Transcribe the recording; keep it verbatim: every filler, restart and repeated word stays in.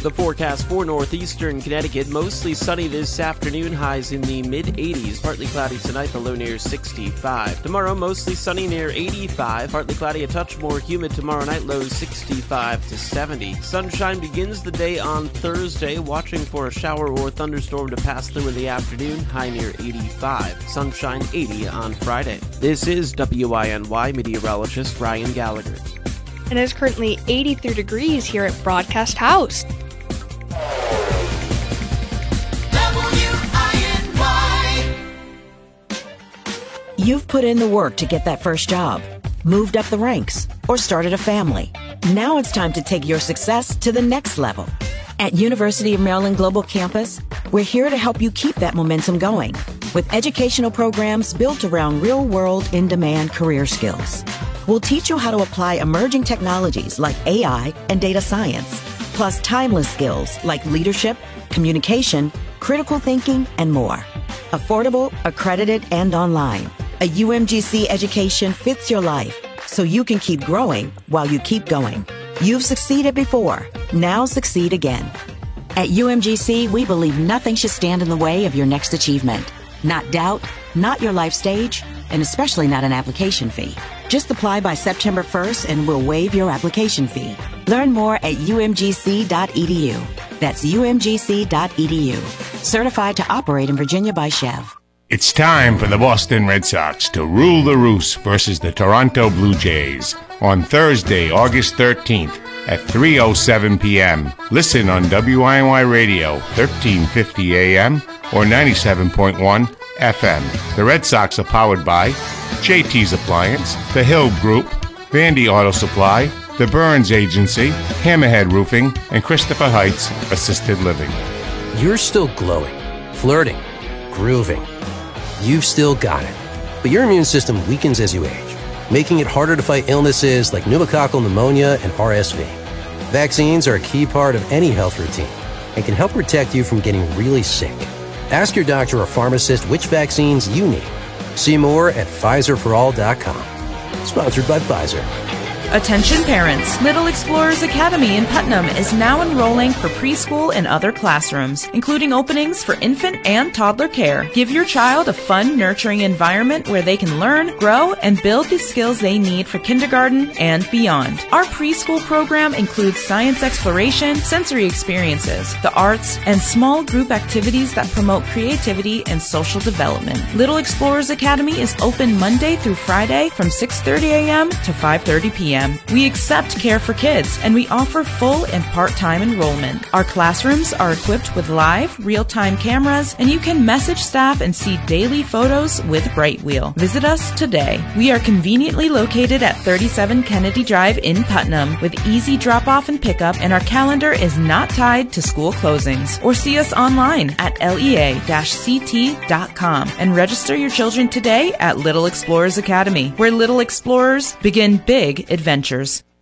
The forecast for northeastern Connecticut, mostly sunny this afternoon, highs in the mid-eighties. Partly cloudy tonight, the low near sixty-five. Tomorrow, mostly sunny near eighty-five. Partly cloudy, a touch more humid tomorrow night, lows sixty-five to seventy. Sunshine begins the day on Thursday, watching for a shower or thunderstorm to pass through in the afternoon, high near eighty-five. Sunshine eighty on Friday. This is W I N Y meteorologist Ryan Gallagher. And it's currently eighty-three degrees here at Broadcast House. You've put in the work to get that first job, moved up the ranks, or started a family. Now it's time to take your success to the next level. At University of Maryland Global Campus, we're here to help you keep that momentum going with educational programs built around real-world, in-demand career skills. We'll teach you how to apply emerging technologies like A I and data science, plus timeless skills like leadership, communication, critical thinking, and more. Affordable, accredited, and online. A U M G C education fits your life, so you can keep growing while you keep going. You've succeeded before. Now succeed again. At U M G C, we believe nothing should stand in the way of your next achievement. Not doubt, not your life stage, and especially not an application fee. Just apply by September first and we'll waive your application fee. Learn more at U M G C dot E D U. That's U M G C dot E D U. Certified to operate in Virginia by Chev. It's time for the Boston Red Sox to rule the roost versus the Toronto Blue Jays on Thursday, August thirteenth at three oh seven p.m. Listen on W I N Y Radio, thirteen fifty A M or ninety-seven point one F M. The Red Sox are powered by J T's Appliance, The Hill Group, Vandy Auto Supply, The Burns Agency, Hammerhead Roofing, and Christopher Heights Assisted Living. You're still glowing, flirting, grooving. You've still got it. But your immune system weakens as you age, making it harder to fight illnesses like pneumococcal pneumonia and R S V. Vaccines are a key part of any health routine and can help protect you from getting really sick. Ask your doctor or pharmacist which vaccines you need. See more at Pfizer for all dot com. Sponsored by Pfizer. Attention parents, Little Explorers Academy in Putnam is now enrolling for preschool and other classrooms, including openings for infant and toddler care. Give your child a fun, nurturing environment where they can learn, grow, and build the skills they need for kindergarten and beyond. Our preschool program includes science exploration, sensory experiences, the arts, and small group activities that promote creativity and social development. Little Explorers Academy is open Monday through Friday from six thirty a.m. to five thirty p.m. We accept Care for Kids, and we offer full and part-time enrollment. Our classrooms are equipped with live, real-time cameras, and you can message staff and see daily photos with Brightwheel. Visit us today. We are conveniently located at thirty-seven Kennedy Drive in Putnam with easy drop-off and pickup, and our calendar is not tied to school closings. Or see us online at lea dash c t dot com and register your children today at Little Explorers Academy, where little explorers begin big adventures.